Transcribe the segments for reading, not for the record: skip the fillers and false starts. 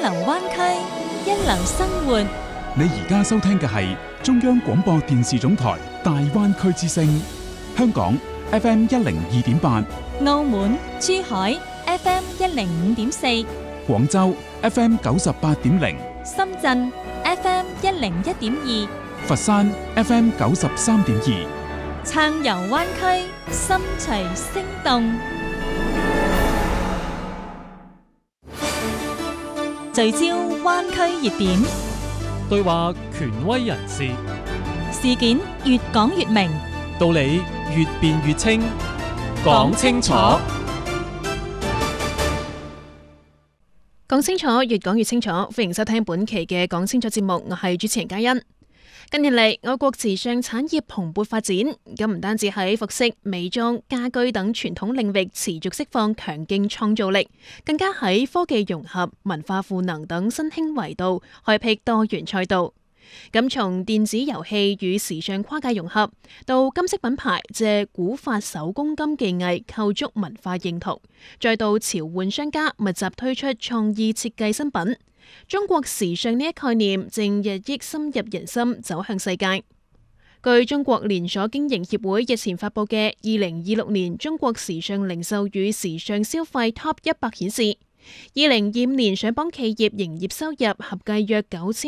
流灣區，一流生活。 你而家收聽嘅係中央廣播電視總台大灣區之聲，香港 FM 102.8， 澳門、珠海 FM 105.4， 廣州 FM 98.0， 深圳 FM 101.2， 佛山 FM 93.2， 暢遊灣區，心隨聲動。聚焦灣區熱點， 對話權威人士， 事件越講越明， 道理越辯越清，講清楚。 講清楚，越講越清楚。歡迎收聽本期嘅講清楚節目，我係主持人嘉欣。近年嚟，我國時尚產業蓬勃發展，咁唔單止喺服飾、美妝、家居等傳統領域持續釋放強勁創造力，更加喺科技融合、文化賦能等新興維度開闢多元賽道。咁從電子遊戲與時尚跨界融合，到金飾品牌借古法手工金技藝構築文化認同，再到潮玩商家密集推出創意設計新品，中國時尚呢一概念正日益深入人心，走向世界。據中國連鎖經營協會日前發布嘅2026年中國時尚零售與時尚消費 Top 100顯示，2025年上榜企業營業收入合計約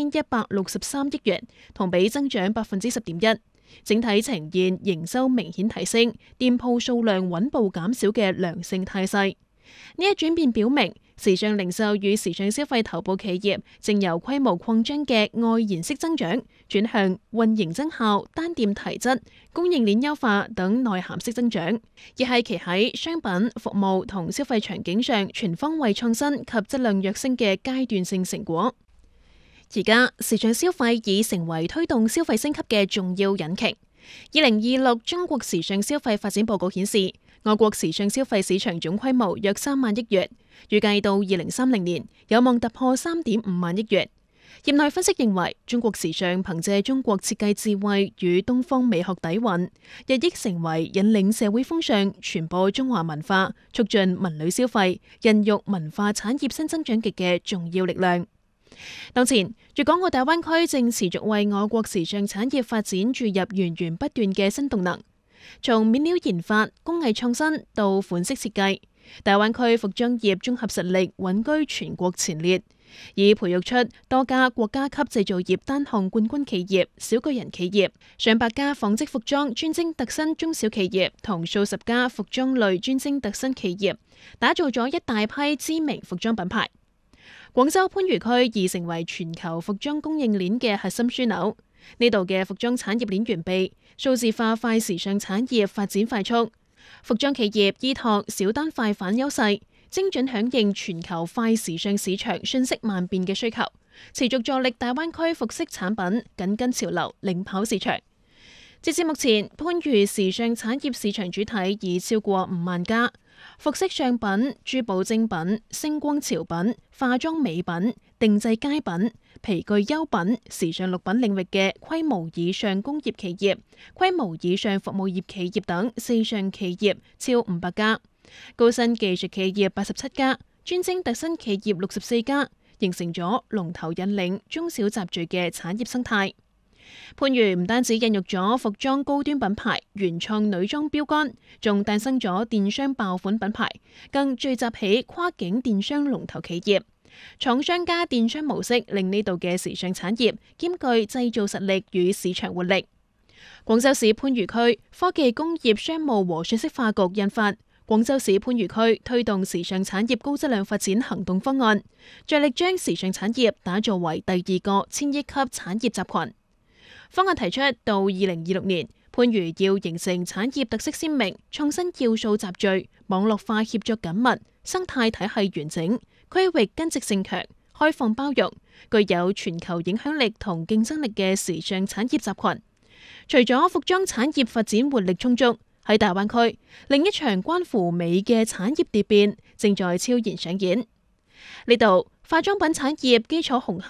9163億元，同比增長10.1%，整體呈現營收明顯提升、店鋪數量穩步減少嘅良性態勢。呢一轉變表明，時尚零售與時尚消費頭部企業正由規模擴張嘅外延式增長，轉向運營增效、單店提質、供應鏈優化等內涵式增長，亦係其喺商品、服務同消費場景上全方位創新及質量躍升嘅階段性成果。而家時尚消費已成為推動消費升級嘅重要引擎。2026中國時尚消費發展報告顯示，我國時尚消費市場總規模約3萬億元，預計到2030年有望突破3.5萬億元。業內分析認為，中國時尚憑借中國設計智慧與東方美學底蘊，日益成為引領社會風尚、傳播中華文化、促進文旅消費、孕育文化產業新增長極嘅重要力量。當前，粵港澳大灣區正持續為我國時尚產業發展注入源源不斷嘅新動能。從面料研發、工藝創新到款式設計，大灣區服裝業綜合實力穩居全國前列，已培育出多家國家級製造業單項冠軍企業、小巨人企業，上百家紡織服裝專精特新中小企業同數十家服裝類專精特新企業，打造咗一大批知名服裝品牌。廣州番禺區已成為全球服裝供應鏈嘅核心樞紐，呢度嘅服裝產業鏈完備，數字化快時尚產業發展快速，服裝企業依託小單快反優勢，精準響應全球快時尚市場瞬息萬變嘅需求，持續助力大灣區服飾產品緊跟潮流，領跑市場。截至目前，番禺時尚產業市場主體已超過5萬家，服飾上品、珠寶精品、星光潮品、化妝美品、定製佳品、皮具優品、時尚綠品領域嘅規模以上工業企業、規模以上服務業企業等4上企業超500家，高新技術企業87家，專精特新企業64家，形成咗龍頭引領中小集聚嘅產業生態。番禺唔單止孕育咗服裝高端品牌、原創女裝標杆，仲誕生咗電商爆款品牌，更聚集起跨境電商龍頭企業。廠商加電商模式令呢度嘅時尚產業兼具製造實力與市場活力。廣州市番禺區科技工業商務和信息化局印發《廣州市番禺區推動時尚產業高質量發展行動方案》，着力將時尚產業打造為第2個千億級產業集群。方案提出，到2026年，番禺要形成產業特色鮮明、創新要素集聚、網絡化協作緊密、生態體系完整、區域根植性強、開放包容、具有全球影響力同競爭力嘅時尚產業集群。除咗服裝產業發展活力充足，喺大灣區，另一場關乎美嘅產業蝶變正在悄然上演。呢度化妝品產業基礎雄厚。